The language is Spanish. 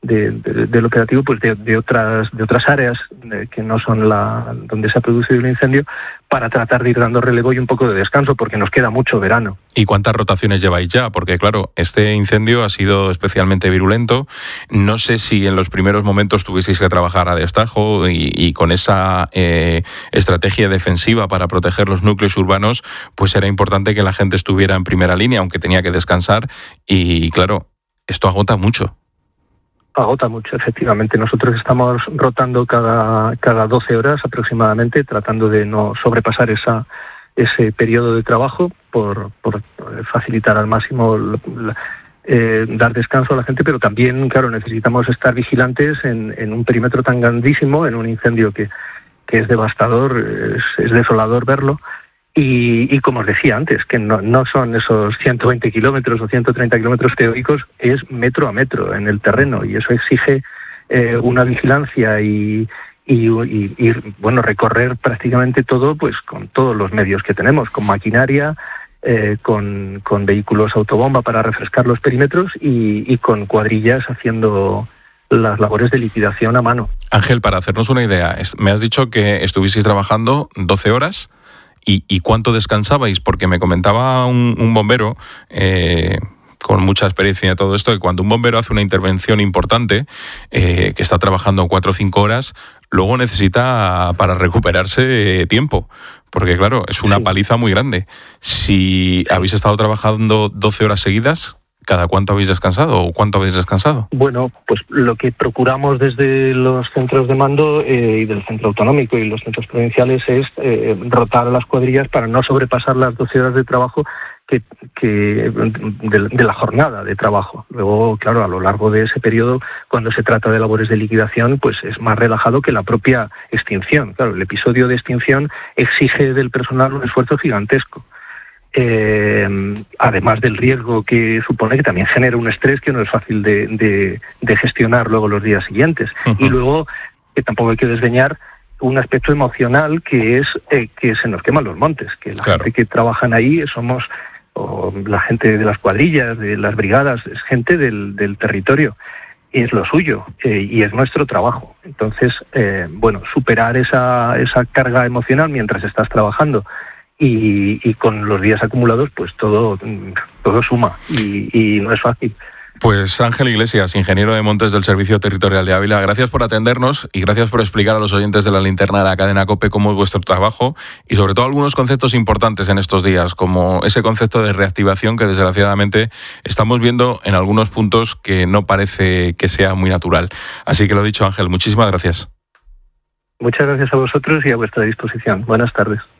del operativo, pues de otras áreas que no son donde se ha producido el incendio, para tratar de ir dando relevo y un poco de descanso, porque nos queda mucho verano. ¿Y cuántas rotaciones lleváis ya? Porque claro, este incendio ha sido especialmente virulento. No sé si en los primeros momentos tuvisteis que trabajar a destajo y con esa estrategia defensiva para proteger los núcleos urbanos, pues era importante que la gente estuviera en primera línea, aunque tenía que descansar. Y claro, esto agota mucho. Agota mucho, efectivamente. Nosotros estamos rotando cada 12 horas aproximadamente, tratando de no sobrepasar ese periodo de trabajo por facilitar al máximo dar descanso a la gente, pero también, claro, necesitamos estar vigilantes en un perímetro tan grandísimo, en un incendio que es devastador, es desolador verlo. Y como os decía antes, que no son esos 120 kilómetros o 130 kilómetros teóricos, es metro a metro en el terreno, y eso exige una vigilancia y bueno, recorrer prácticamente todo, pues con todos los medios que tenemos, con maquinaria, con vehículos autobomba para refrescar los perímetros y con cuadrillas haciendo las labores de liquidación a mano. Ángel, para hacernos una idea, me has dicho que estuvisteis trabajando 12 horas. ¿Y cuánto descansabais? Porque me comentaba un bombero con mucha experiencia en todo esto, que cuando un bombero hace una intervención importante, que está trabajando 4 o 5 horas, luego necesita para recuperarse tiempo, porque claro, es una paliza muy grande. Si habéis estado trabajando 12 horas seguidas, ¿cada cuánto habéis descansado o cuánto habéis descansado? Bueno, pues lo que procuramos desde los centros de mando y del centro autonómico y los centros provinciales es rotar a las cuadrillas para no sobrepasar las 12 horas de trabajo de la jornada de trabajo. Luego, claro, a lo largo de ese periodo, cuando se trata de labores de liquidación, pues es más relajado que la propia extinción. Claro, el episodio de extinción exige del personal un esfuerzo gigantesco. Además del riesgo que supone, que también genera un estrés que no es fácil de gestionar luego los días siguientes. Uh-huh. Y luego, que tampoco hay que desdeñar un aspecto emocional, que es que se nos queman los montes, que la gente que trabajan ahí somos, o la gente de las cuadrillas, de las brigadas, es gente del territorio, y es lo suyo, y es nuestro trabajo. Entonces, bueno, superar esa carga emocional mientras estás trabajando, y con los días acumulados, pues todo suma y no es fácil. Pues Ángel Iglesias, ingeniero de montes del Servicio Territorial de Ávila, gracias por atendernos y gracias por explicar a los oyentes de la Linterna de la cadena COPE cómo es vuestro trabajo y sobre todo algunos conceptos importantes en estos días, como ese concepto de reactivación que desgraciadamente estamos viendo en algunos puntos que no parece que sea muy natural. Así que lo dicho, Ángel, muchísimas gracias. Muchas gracias a vosotros y a vuestra disposición. Buenas tardes.